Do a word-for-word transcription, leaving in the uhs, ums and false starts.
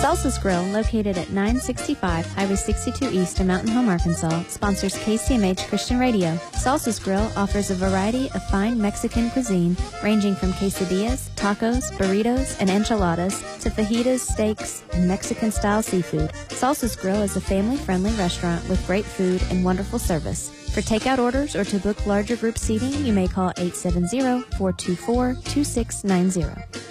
Salsa's Grill, located at nine sixty-five Highway sixty-two East in Mountain Home, Arkansas, sponsors K C M H Christian Radio. Salsa's Grill offers a variety of fine Mexican cuisine ranging from quesadillas, tacos, burritos, and enchiladas to fajitas, steaks, and Mexican-style seafood. Salsa's Grill is a family-friendly restaurant with great food and wonderful service. For takeout orders or to book larger group seating, you may call eight seven zero, four two four, two six nine zero.